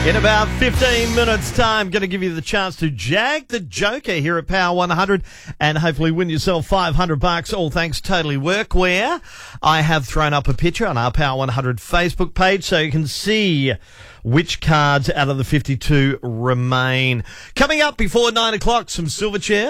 In about 15 minutes' time, going to give you the chance to jag the Joker here at Power 100 and hopefully win yourself $500, all thanks to Totally Workwear. I have thrown up a picture on our Power 100 Facebook page so you can see which cards out of the 52 remain. Coming up before 9 o'clock, some Silverchair.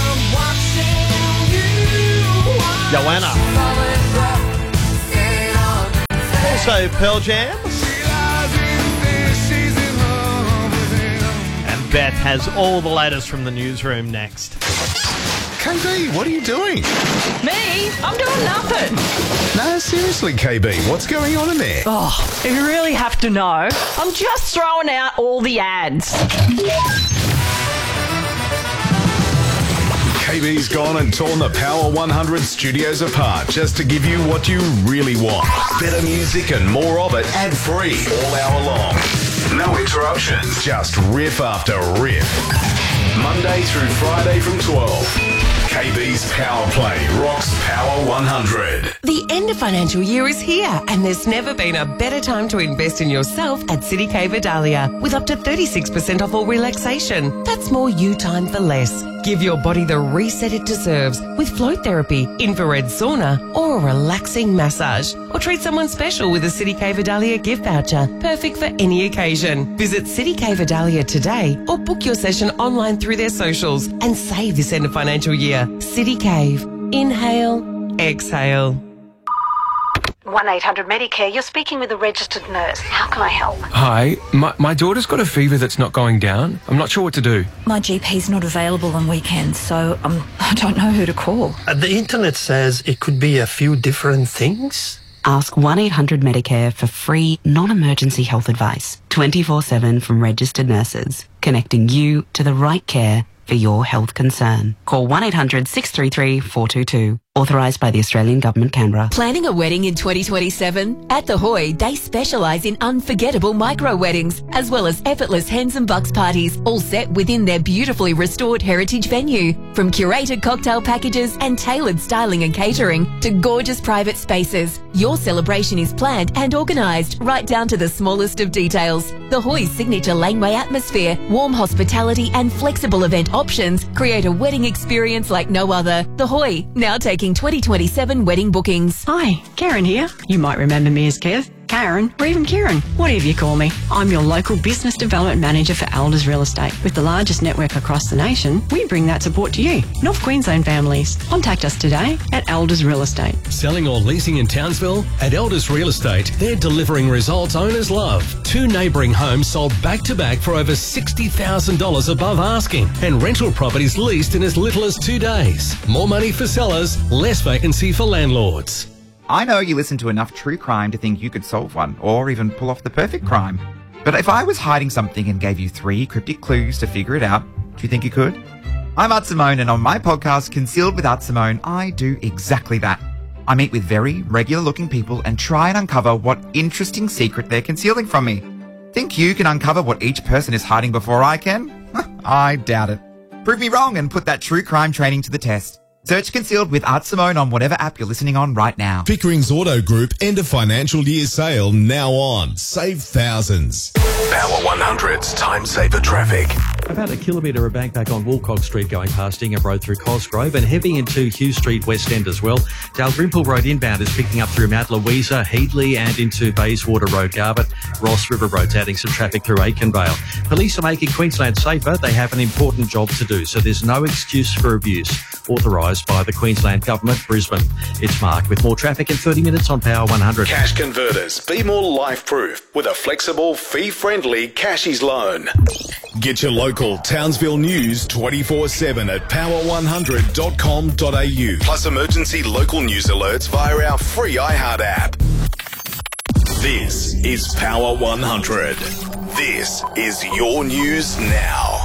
Joanna. Also Pearl Jam. Beth has all the latest from the newsroom next. KB, what are you doing? Me? I'm doing nothing. No, seriously, KB, what's going on in there? Oh, if you really have to know, I'm just throwing out all the ads. KB's gone and torn the Power 100 studios apart just to give you what you really want. Better music and more of it ad-free all hour long. No interruptions, just riff after riff. Monday through Friday from 12. KB's Power Play rocks Power 100. The end of financial year is here, and there's never been a better time to invest in yourself at City K Vidalia with up to 36% off all relaxation. That's more you time for less. Give your body the reset it deserves with float therapy, infrared sauna, or a relaxing massage. Or treat someone special with a City K Vidalia gift voucher, perfect for any occasion. Visit City K Vidalia today or book your session online through their socials and save this end of financial year. City Cave. Inhale, exhale. 1-800-Medicare, you're speaking with a registered nurse. How can I help? Hi, my daughter's got a fever that's not going down. I'm not sure what to do. My GP's not available on weekends, so I don't know who to call. The internet says it could be a few different things. Ask 1-800-Medicare for free, non-emergency health advice, 24/7 from registered nurses, connecting you to the right care for your health concern. Call 1-800-633-422. Authorised by the Australian Government, Canberra. Planning a wedding in 2027? At The Hoy, they specialise in unforgettable micro-weddings, as well as effortless hens and bucks parties, all set within their beautifully restored heritage venue. From curated cocktail packages and tailored styling and catering to gorgeous private spaces, your celebration is planned and organised right down to the smallest of details. The Hoy's signature laneway atmosphere, warm hospitality and flexible event options create a wedding experience like no other. The Hoy, now taking 2027 wedding bookings. Hi, Karen here. You might remember me as Kev, Karen, or even Kieran, whatever you call me. I'm your local business development manager for Elders Real Estate. With the largest network across the nation, we bring that support to you, North Queensland families. Contact us today at Elders Real Estate. Selling or leasing in Townsville? At Elders Real Estate, they're delivering results owners love. 2 neighbouring homes sold back-to-back for over $60,000 above asking, and rental properties leased in as little as 2 days. More money for sellers, less vacancy for landlords. I know you listen to enough true crime to think you could solve one, or even pull off the perfect crime. But if I was hiding something and gave you 3 cryptic clues to figure it out, do you think you could? I'm Art Simone, and on my podcast, Concealed with Art Simone, I do exactly that. I meet with very regular-looking people and try and uncover what interesting secret they're concealing from me. Think you can uncover what each person is hiding before I can? I doubt it. Prove me wrong and put that true crime training to the test. Search Concealed with Art Simone on whatever app you're listening on right now. Pickering's Auto Group end of financial year sale now on. Save thousands. Power 100's Time Saver Traffic. About a kilometre of backpack on Woolcock Street going past Ingham Road through Cosgrove and heading into Hugh Street West End as well. Dalrymple Road inbound is picking up through Mount Louisa, Heatley and into Bayswater Road, Garbutt. Ross River Road's adding some traffic through Aikenvale. Police are making Queensland safer. They have an important job to do, so there's no excuse for abuse. Authorised by the Queensland Government, Brisbane. It's Mark with more traffic in 30 minutes on Power 100. Cash Converters. Be more life-proof with a flexible, fee-friendly Cashies loan. Get your local Townsville news 24/7 at power100.com.au. Plus emergency local news alerts via our free iHeart app. This is Power 100. This is your news now.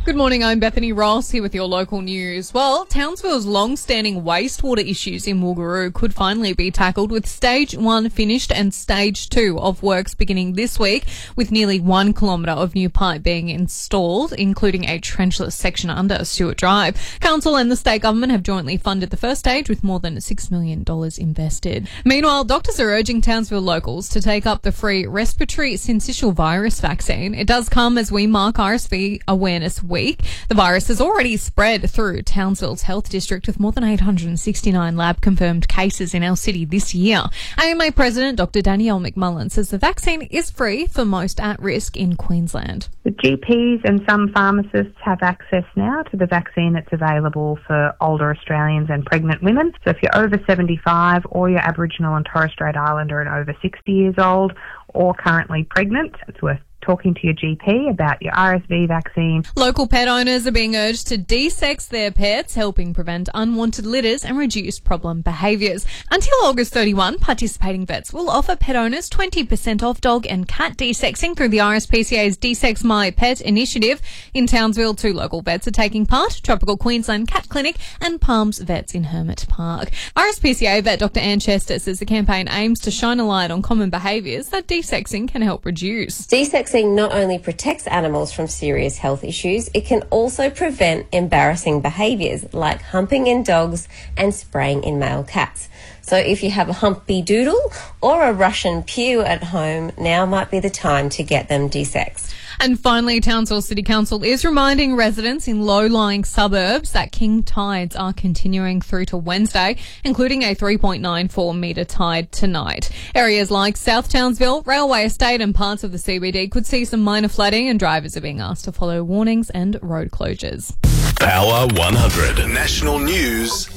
Good morning, I'm Bethany Ross here with your local news. Well, Townsville's long-standing wastewater issues in Woogaroo could finally be tackled with Stage 1 finished and Stage 2 of works beginning this week, with nearly 1 kilometre of new pipe being installed, including a trenchless section under Stewart Drive. Council and the state government have jointly funded the first stage with more than $6 million invested. Meanwhile, doctors are urging Townsville locals to take up the free respiratory syncytial virus vaccine. It does come as we mark RSV Awareness Week. The virus has already spread through Townsville's health district with more than 869 lab-confirmed cases in our city this year. AMA President Dr. Danielle McMullen says the vaccine is free for most at risk in Queensland. The GPs and some pharmacists have access now to the vaccine that's available for older Australians and pregnant women. So if you're over 75 or you're Aboriginal and Torres Strait Islander and over 60 years old or currently pregnant, it's worth talking to your GP about your RSV vaccine. Local pet owners are being urged to de-sex their pets, helping prevent unwanted litters and reduce problem behaviours. Until August 31, participating vets will offer pet owners 20% off dog and cat de-sexing through the RSPCA's De-Sex My Pet initiative. In Townsville, 2 local vets are taking part, Tropical Queensland Cat Clinic and Palms Vets in Hermit Park. RSPCA vet Dr. Ann Chester says the campaign aims to shine a light on common behaviours that de-sexing can help reduce. De-sexing not only protects animals from serious health issues, it can also prevent embarrassing behaviours like humping in dogs and spraying in male cats. So if you have a humpy doodle or a Russian pew at home, now might be the time to get them de-sexed. And finally, Townsville City Council is reminding residents in low-lying suburbs that king tides are continuing through to Wednesday, including a 3.94 metre tide tonight. Areas like South Townsville, Railway Estate and parts of the CBD could see some minor flooding, and drivers are being asked to follow warnings and road closures. Power 100. National news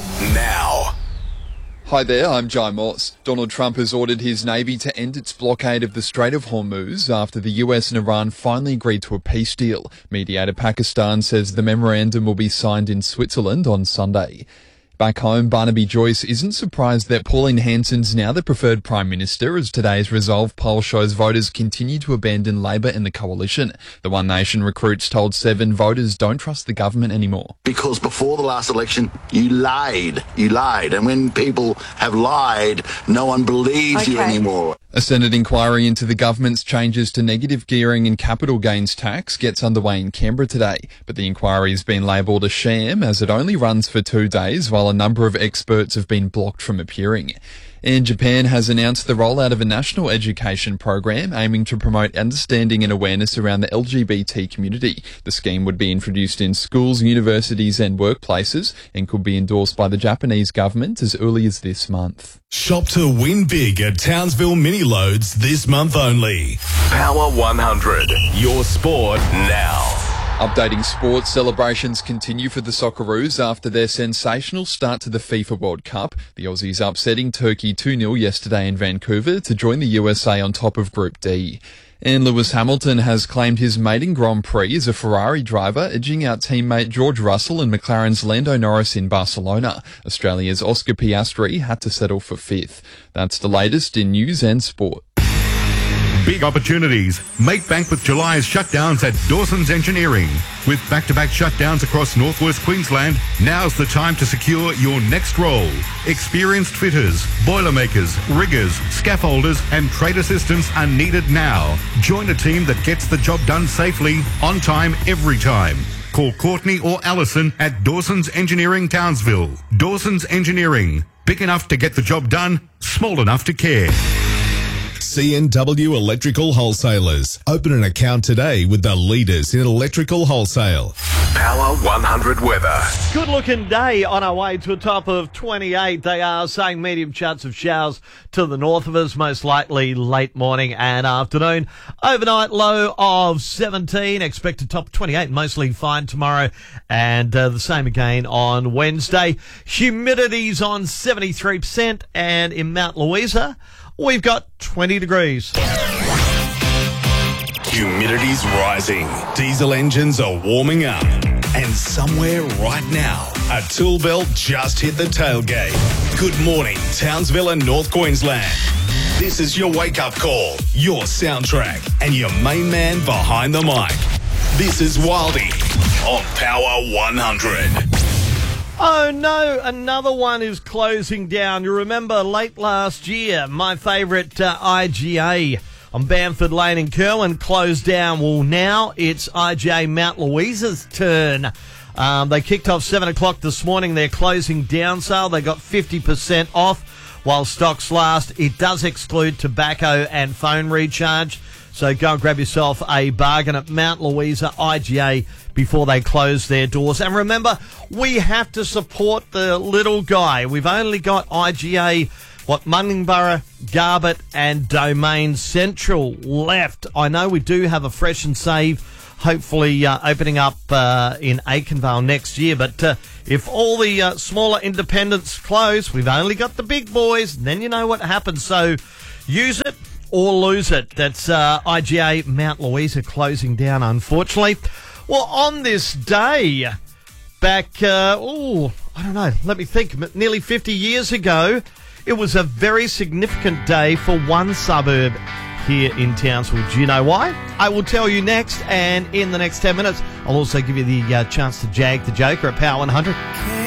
now. Hi there, I'm Jai Moss. Donald Trump has ordered his Navy to end its blockade of the Strait of Hormuz after the US and Iran finally agreed to a peace deal. Mediator Pakistan says the memorandum will be signed in Switzerland on Sunday. Back home, Barnaby Joyce isn't surprised that Pauline Hanson's now the preferred Prime Minister, as today's Resolve poll shows voters continue to abandon Labor and the coalition. The One Nation recruits told 7 voters don't trust the government anymore. Because before the last election, you lied. And when people have lied, no one believes you anymore. A Senate inquiry into the government's changes to negative gearing and capital gains tax gets underway in Canberra today, but the inquiry has been labelled a sham as it only runs for 2 days, while a number of experts have been blocked from appearing. And Japan has announced the rollout of a national education program aiming to promote understanding and awareness around the LGBT community. The scheme would be introduced in schools, universities and workplaces and could be endorsed by the Japanese government as early as this month. Shop to win big at Townsville Mini Loads this month only. Power 100. Your sport now. Updating sports, celebrations continue for the Socceroos after their sensational start to the FIFA World Cup. The Aussies upsetting Turkey 2-0 yesterday in Vancouver to join the USA on top of Group D. And Lewis Hamilton has claimed his maiden Grand Prix as a Ferrari driver, edging out teammate George Russell and McLaren's Lando Norris in Barcelona. Australia's Oscar Piastri had to settle for 5th. That's the latest in news and sport. Big opportunities. Make bank with July's shutdowns at Dawson's Engineering. With back-to-back shutdowns across northwest Queensland, now's the time to secure your next role. Experienced fitters, boilermakers, riggers, scaffolders and trade assistants are needed now. Join a team that gets the job done safely, on time, every time. Call Courtney or Allison at Dawson's Engineering Townsville. Dawson's Engineering. Big enough to get the job done, small enough to care. CNW Electrical Wholesalers. Open an account today with the leaders in electrical wholesale. Power 100 weather. Good looking day on our way to a top of 28. They are saying medium chance of showers to the north of us, most likely late morning and afternoon. Overnight low of 17. Expected top 28. Mostly fine tomorrow and the same again on Wednesday. Humidity's on 73% and in Mount Louisa we've got 20 degrees. Humidity's rising. Diesel engines are warming up. And somewhere right now, a tool belt just hit the tailgate. Good morning, Townsville and North Queensland. This is your wake-up call, your soundtrack, and your main man behind the mic. This is Wildy on Power 100. Oh no, another one is closing down. You remember late last year, my favourite IGA on Bamford Lane in Curwin closed down. Well, now it's IGA Mount Louisa's turn. They kicked off 7 o'clock this morning. Their closing down sale. They got 50% off while stocks last. It does exclude tobacco and phone recharge. So go and grab yourself a bargain at Mount Louisa IGA before they close their doors. And remember, we have to support the little guy. We've only got IGA, Munningborough, Garbett and Domain Central left. I know we do have a Fresh and Save, hopefully opening up in Aikenvale next year. But if all the smaller independents close, we've only got the big boys. And then you know what happens. So use it or lose it. That's IGA Mount Louisa closing down, unfortunately. Well, on this day, back, I don't know, let me think, nearly 50 years ago, it was a very significant day for one suburb here in Townsville. Do you know why? I will tell you next, and in the next 10 minutes, I'll also give you the chance to jag the Joker at Power 100.